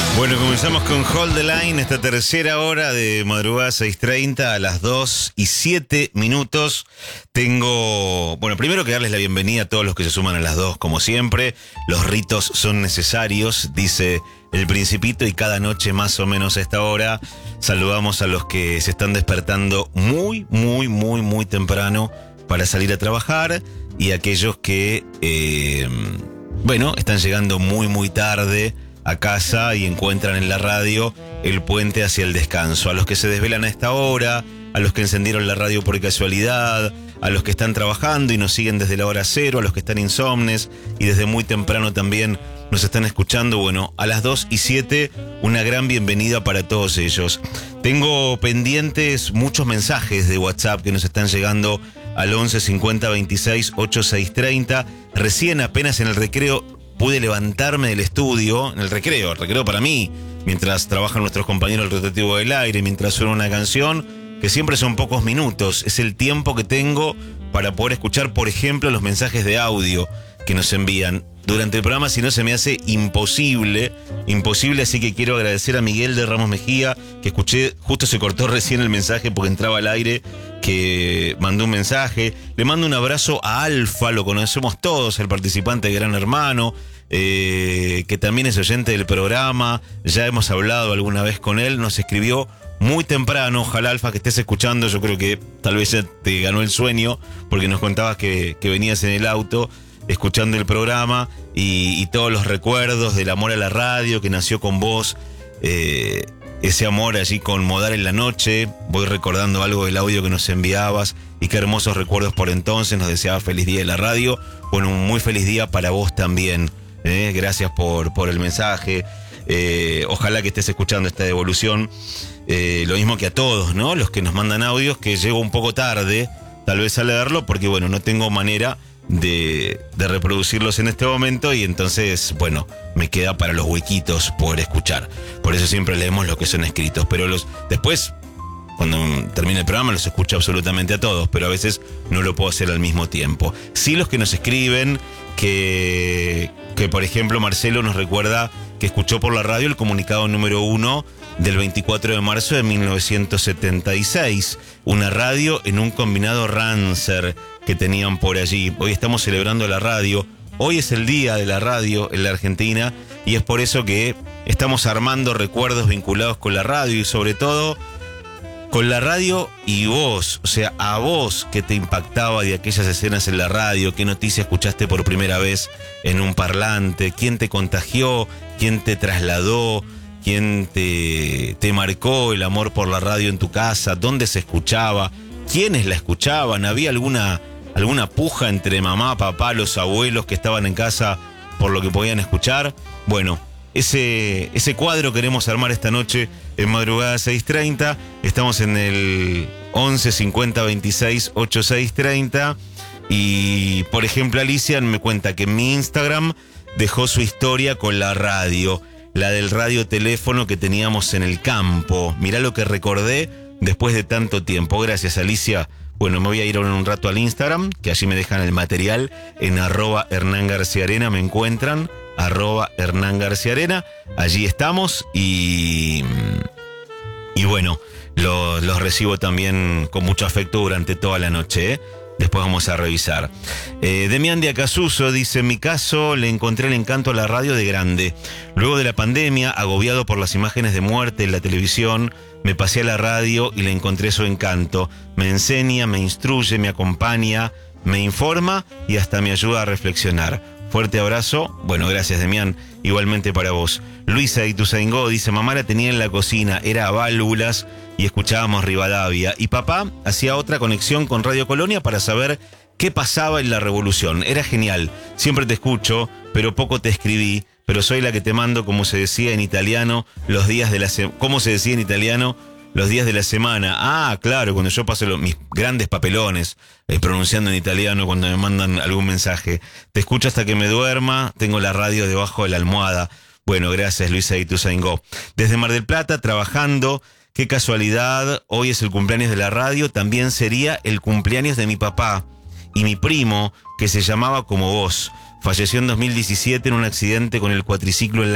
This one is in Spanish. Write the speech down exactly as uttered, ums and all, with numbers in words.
Bueno, comenzamos con Hold the Line, esta tercera hora de madrugada seis treinta a las dos y siete minutos. Tengo, bueno, primero que darles la bienvenida a todos los que se suman a las dos, como siempre. Los ritos son necesarios, dice el Principito, y cada noche más o menos a esta hora saludamos a los que se están despertando muy, muy, muy, muy temprano para salir a trabajar, y a aquellos que, eh, bueno, están llegando muy, muy tarde a casa y encuentran en la radio el puente hacia el descanso. A los que se desvelan a esta hora, a los que encendieron la radio por casualidad, a los que están trabajando y nos siguen desde la hora cero, a los que están insomnes y desde muy temprano también nos están escuchando. Bueno, a las dos y siete, una gran bienvenida para todos ellos. Tengo pendientes muchos mensajes de WhatsApp que nos están llegando al once cincuenta veintiséis ochenta y seis treinta. Recién, apenas en el recreo, pude levantarme del estudio, en el recreo, el recreo para mí, mientras trabajan nuestros compañeros del rotativo del aire, mientras suena una canción, que siempre son pocos minutos. Es el tiempo que tengo para poder escuchar, por ejemplo, los mensajes de audio que nos envían durante el programa, si no se me hace imposible, imposible, así que quiero agradecer a Miguel de Ramos Mejía, que escuché, justo se cortó recién el mensaje porque entraba al aire, que mandó un mensaje. Le mando un abrazo a Alfa, lo conocemos todos, el participante de Gran Hermano, eh, que también es oyente del programa, ya hemos hablado alguna vez con él, nos escribió muy temprano. Ojalá, Alfa, que estés escuchando. Yo creo que tal vez ya te ganó el sueño, porque nos contabas que, que venías en el auto escuchando el programa y, y todos los recuerdos del amor a la radio que nació con vos, eh, ese amor allí con Modar en la Noche. Voy recordando algo del audio que nos enviabas y qué hermosos recuerdos por entonces. Nos deseaba feliz día de la radio. Bueno, un muy feliz día para vos también, eh. Gracias por, por el mensaje. Eh, ojalá que estés escuchando esta devolución. Eh, lo mismo que a todos, ¿no? Los que nos mandan audios, que llego un poco tarde, tal vez a leerlo, porque bueno, no tengo manera de, de reproducirlos en este momento, y entonces, bueno, me queda para los huequitos poder escuchar. Por eso siempre leemos lo que son escritos, pero los después, cuando termine el programa, los escucho absolutamente a todos, pero a veces no lo puedo hacer al mismo tiempo. Sí, los que nos escriben, que, que por ejemplo Marcelo nos recuerda que escuchó por la radio el comunicado número uno del veinticuatro de marzo de mil novecientos setenta y seis, una radio en un combinado Rancer que tenían por allí. Hoy estamos celebrando la radio, hoy es el día de la radio en la Argentina, y es por eso que estamos armando recuerdos vinculados con la radio, y sobre todo con la radio y vos, o sea, a vos que te impactaba de aquellas escenas en la radio, qué noticia escuchaste por primera vez en un parlante, quién te contagió, quién te trasladó, quién te, te marcó el amor por la radio en tu casa, dónde se escuchaba, quiénes la escuchaban, había alguna, alguna puja entre mamá, papá, los abuelos que estaban en casa por lo que podían escuchar. Bueno, ese, ese cuadro queremos armar esta noche en madrugada seis treinta. Estamos en el once cincuenta veintiséis ochenta y seis treinta. Y por ejemplo, Alicia me cuenta que en mi Instagram dejó su historia con la radio, la del radioteléfono que teníamos en el campo. Mirá lo que recordé después de tanto tiempo. Gracias, Alicia. Bueno, me voy a ir ahora en un rato al Instagram, que allí me dejan el material en arroba Hernán García Arena, me encuentran, arroba Hernán García Arena, allí estamos, y, y bueno, los, los recibo también con mucho afecto durante toda la noche, ¿eh? Después vamos a revisar. Eh, Demián de Acasuso dice: en mi caso le encontré el encanto a la radio de grande. Luego de la pandemia, agobiado por las imágenes de muerte en la televisión, me pasé a la radio y le encontré su encanto. Me enseña, me instruye, me acompaña, me informa y hasta me ayuda a reflexionar. Fuerte abrazo. Bueno, gracias, Demián. Igualmente para vos. Luisa de Ituzaingó dice: mamá la tenía en la cocina, era a válvulas y escuchábamos Rivadavia. Y papá hacía otra conexión con Radio Colonia para saber qué pasaba en la revolución. Era genial. Siempre te escucho, pero poco te escribí. Pero soy la que te mando, como se decía en italiano, los días de la semana. ¿Cómo se decía en italiano? Los días de la semana. Ah, claro, cuando yo paso los, mis grandes papelones eh, pronunciando en italiano cuando me mandan algún mensaje. Te escucho hasta que me duerma, tengo la radio debajo de la almohada. Bueno, gracias, Luisa Ituzaingó. Desde Mar del Plata, trabajando. Qué casualidad, hoy es el cumpleaños de la radio, también sería el cumpleaños de mi papá y mi primo, que se llamaba como vos. Falleció en dos mil diecisiete en un accidente con el cuatriciclo en la